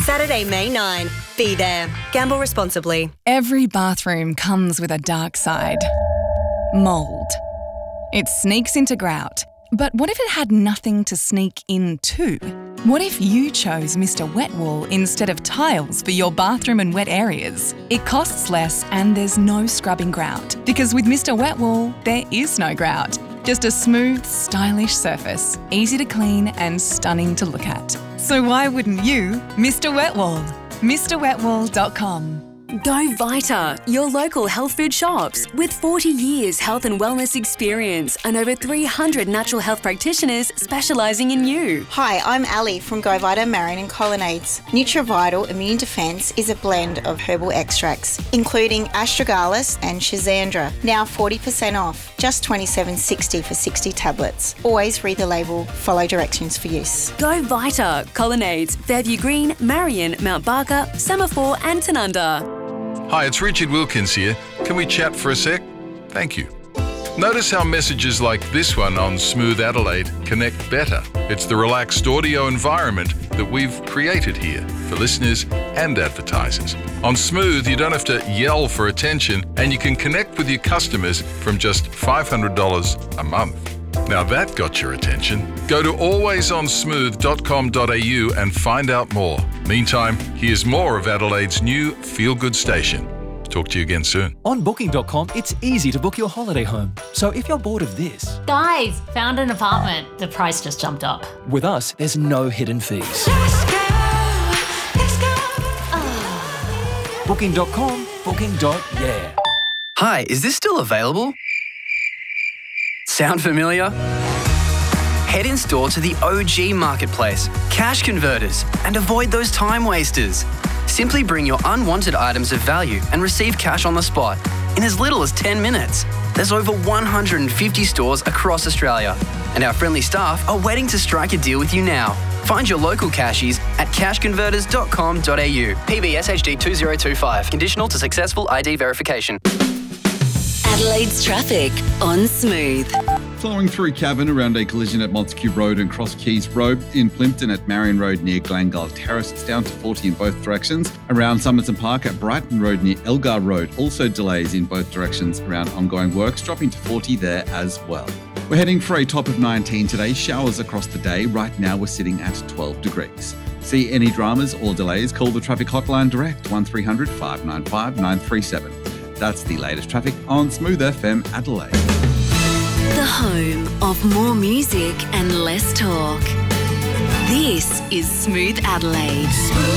Saturday, May 9. Be there. Gamble responsibly. Every bathroom comes with a dark side. Mould. It sneaks into grout. But what if it had nothing to sneak into? What if you chose Mr. Wet Wool instead of tiles for your bathroom and wet areas? It costs less and there's no scrubbing grout. Because with Mr. Wet Wool, there is no grout. Just a smooth, stylish surface, easy to clean and stunning to look at. So why wouldn't you, Mr. Wet Wool? MrWetWool.com. Go Vita, your local health food shops. With 40 years health and wellness experience and over 300 natural health practitioners specialising in you. Hi, I'm Ali from Go Vita Marion and Colonnades. NutriVital Immune Defence is a blend of herbal extracts, including astragalus and schizandra. Now 40% off, just $27.60 for 60 tablets. Always read the label, follow directions for use. Go Vita, Colonnades, Fairview Green, Marion, Mount Barker, Semaphore and Tanunda. Hi, it's Richard Wilkins here. Can we chat for a sec? Thank you. Notice how messages like this one on Smooth Adelaide connect better. It's the relaxed audio environment that we've created here for listeners and advertisers. On Smooth, you don't have to yell for attention and you can connect with your customers from just $500 a month. Now that got your attention. Go to alwaysonsmooth.com.au and find out more. Meantime, here's more of Adelaide's new feel-good station. Talk to you again soon. On Booking.com, it's easy to book your holiday home. So if you're bored of this... Guys, found an apartment. The price just jumped up. With us, there's no hidden fees. Booking.com, booking.yeah. Hi, is this still available? Sound familiar? Head in store to the OG Marketplace, Cash Converters, and avoid those time wasters. Simply bring your unwanted items of value and receive cash on the spot in as little as 10 minutes. There's over 150 stores across Australia, and our friendly staff are waiting to strike a deal with you now. Find your local cashies at cashconverters.com.au. PBSHD 2025. Conditional to successful ID verification. Adelaide's traffic on Smooth. Following through Cavan around a collision at Montague Road and Cross Keys Road, in Plympton at Marion Road near Glengall Terrace, it's down to 40 in both directions. Around Somerton Park at Brighton Road near Elgar Road, also delays in both directions around ongoing works, dropping to 40 there as well. We're heading for a top of 19 today, showers across the day. Right now we're sitting at 12 degrees. See any dramas or delays, call the traffic hotline direct, 1300 595 937. That's the latest traffic on Smooth FM Adelaide. The home of more music and less talk. This is Smooth Adelaide.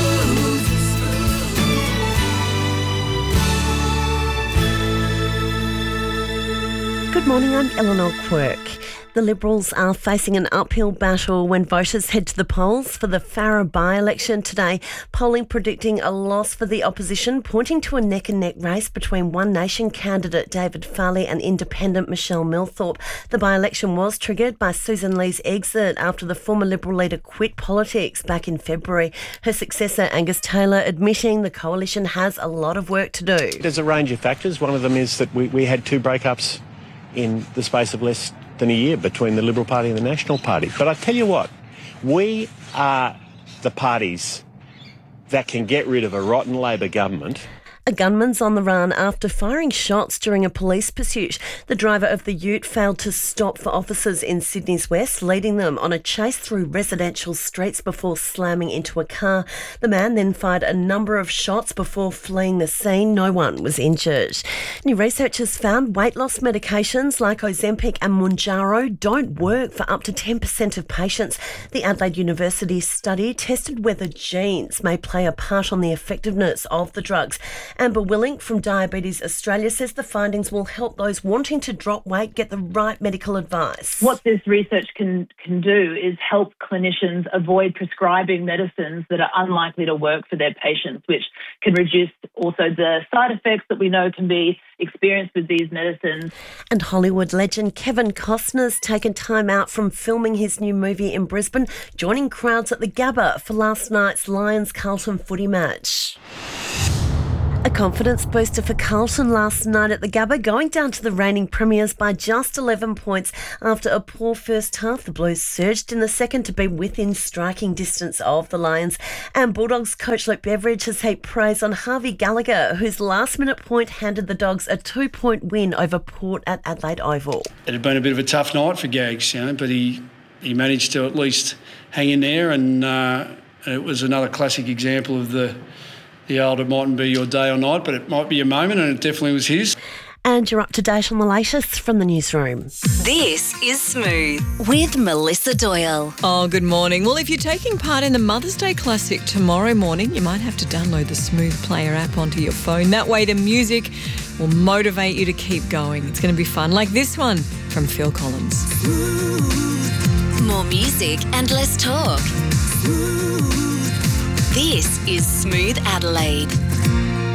Good morning, I'm Eleanor Quirk. The Liberals are facing an uphill battle when voters head to the polls for the Farrer by-election today. Polling predicting a loss for the opposition, pointing to a neck-and-neck race between One Nation candidate David Farley and independent Michelle Millthorpe. The by-election was triggered by Susan Lee's exit after the former Liberal leader quit politics back in February. Her successor, Angus Taylor, admitting the coalition has a lot of work to do. There's a range of factors. One of them is that we had two breakups in the space of less than a year between the Liberal Party and the National Party. But I tell you what, we are the parties that can get rid of a rotten Labor government. A gunman's on the run after firing shots during a police pursuit. The driver of the ute failed to stop for officers in Sydney's West, leading them on a chase through residential streets before slamming into a car. The man then fired a number of shots before fleeing the scene. No one was injured. New research has found weight loss medications like Ozempic and Mounjaro don't work for up to 10% of patients. The Adelaide University study tested whether genes may play a part on the effectiveness of the drugs. Amber Willink from Diabetes Australia says the findings will help those wanting to drop weight get the right medical advice. What this research can do is help clinicians avoid prescribing medicines that are unlikely to work for their patients, which can reduce also the side effects that we know can be experienced with these medicines. And Hollywood legend Kevin Costner's taken time out from filming his new movie in Brisbane, joining crowds at the Gabba for last night's Lions-Carlton footy match. A confidence booster for Carlton last night at the Gabba, going down to the reigning premiers by just 11 points after a poor first half. The Blues surged in the second to be within striking distance of the Lions. And Bulldogs coach Luke Beveridge has heaped praise on Harvey Gallagher, whose last-minute point handed the Dogs a 2-point win over Port at Adelaide Oval. It had been a bit of a tough night for Gags, but he managed to at least hang in there, and it was another classic example of the old, it mightn't be your day or night, but it might be your moment, and it definitely was his. And you're up to date on the latest from the newsroom. This is Smooth with Melissa Doyle. Oh, good morning. Well, if you're taking part in the Mother's Day Classic tomorrow morning, you might have to download the Smooth Player app onto your phone. That way the music will motivate you to keep going. It's going to be fun, like this one from Phil Collins. More music and less talk. This is Smooth Adelaide.